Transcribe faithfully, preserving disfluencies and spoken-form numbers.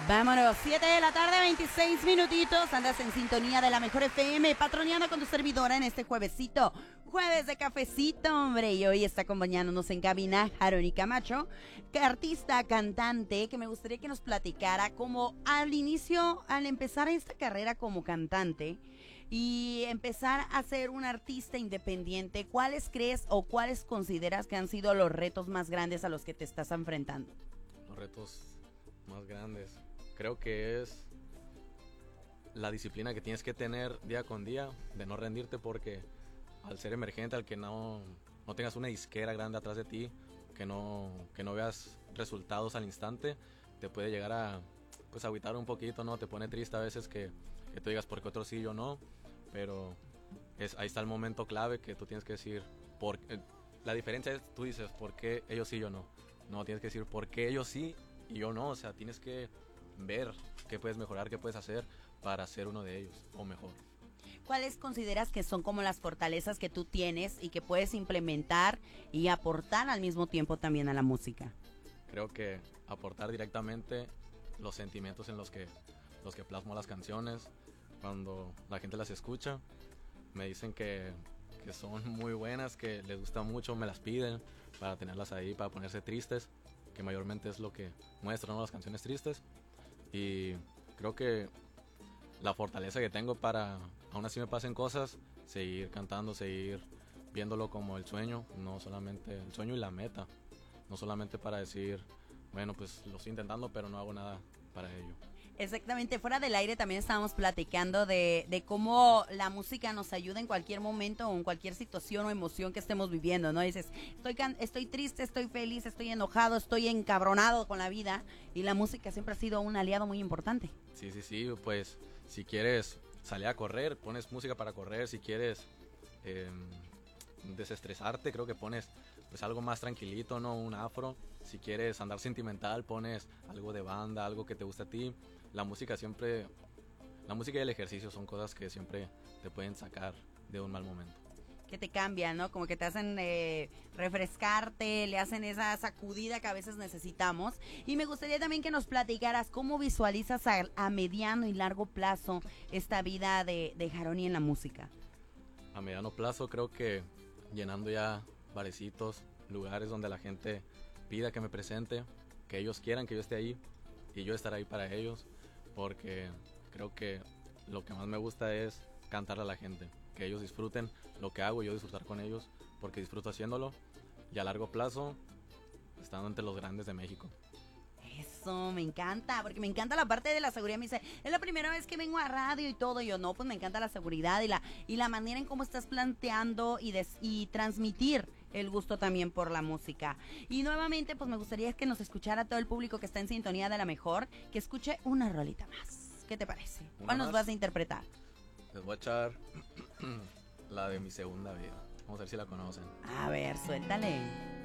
Vámonos, siete de la tarde, veintiséis minutitos. Andas en sintonía de la Mejor F M, patroneando con tu servidora en este juevesito. Jueves de cafecito, hombre. Y hoy está acompañándonos en cabina Jaroni Camacho, que artista, cantante, que me gustaría que nos platicara cómo al inicio, al empezar esta carrera como cantante y empezar a ser un artista independiente, ¿cuáles crees o cuáles consideras que han sido los retos más grandes a los que te estás enfrentando? Los retos más grandes, creo que es la disciplina que tienes que tener día con día, de no rendirte, porque al ser emergente, al que no, no tengas una disquera grande atrás de ti, que no, que no veas resultados al instante, te puede llegar a pues agüitar un poquito, ¿no? Te pone triste a veces que, que tú digas por qué otros sí, yo no, pero es, ahí está el momento clave que tú tienes que decir, por, eh, la diferencia es, tú dices, ¿por qué ellos sí, yo no? No, tienes que decir, ¿por qué ellos sí y yo no? O sea, tienes que ver qué puedes mejorar, qué puedes hacer para ser uno de ellos o mejor. ¿Cuáles consideras que son como las fortalezas que tú tienes y que puedes implementar y aportar al mismo tiempo también a la música? Creo que aportar directamente los sentimientos en los que, los que plasmo las canciones. Cuando la gente las escucha, me dicen que, que son muy buenas, que les gusta mucho, me las piden para tenerlas ahí, para ponerse tristes, que mayormente es lo que muestran, ¿no? Las canciones tristes. Y creo que la fortaleza que tengo para, aún así me pasen cosas, seguir cantando, seguir viéndolo como el sueño, no solamente el sueño y la meta, no solamente para decir, bueno, pues lo estoy intentando, pero no hago nada para ello. Exactamente, fuera del aire también estábamos platicando de, de cómo la música nos ayuda en cualquier momento o en cualquier situación o emoción que estemos viviendo, ¿no? Dices, estoy, can- estoy triste, estoy feliz, estoy enojado, estoy encabronado con la vida, y la música siempre ha sido un aliado muy importante. Sí, sí, sí, pues si quieres salir a correr, pones música para correr. Si quieres eh, desestresarte, creo que pones pues algo más tranquilito, ¿no? Un afro. Si quieres andar sentimental, pones algo de banda, algo que te guste a ti. La música siempre, la música y el ejercicio son cosas que siempre te pueden sacar de un mal momento. Que te cambian, ¿no? Como que te hacen eh, refrescarte, le hacen esa sacudida que a veces necesitamos. Y me gustaría también que nos platicaras cómo visualizas a, a mediano y largo plazo esta vida de, de Jaroni en la música. A mediano plazo creo que llenando ya barecitos, lugares donde la gente pida que me presente, que ellos quieran que yo esté ahí y yo estar ahí para ellos, porque creo que lo que más me gusta es cantarle a la gente, que ellos disfruten lo que hago y yo disfrutar con ellos, porque disfruto haciéndolo, y a largo plazo estando entre los grandes de México. Eso, me encanta, porque me encanta la parte de la seguridad. Me dice, es la primera vez que vengo a radio y todo. Y yo, no, pues me encanta la seguridad y la, y la manera en cómo estás planteando y, des, y transmitir el gusto también por la música. Y nuevamente, pues me gustaría que nos escuchara todo el público que está en sintonía de la mejor, que escuche una rolita más. ¿Qué te parece? ¿Cuál nos vas a interpretar? Les voy a echar la de Mi Segunda Vida. Vamos a ver si la conocen. A ver, suéltale.